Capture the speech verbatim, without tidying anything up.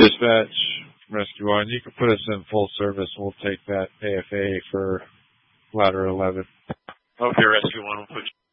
Dispatch, Rescue One. You can put us in full service. We'll take that A F A for ladder eleven. Okay, Rescue One. We'll put you